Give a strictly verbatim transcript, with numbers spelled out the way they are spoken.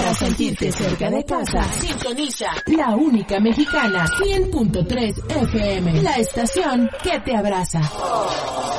Para sentirte cerca de casa, sintoniza la única mexicana, cien punto tres F M, la estación que te abraza.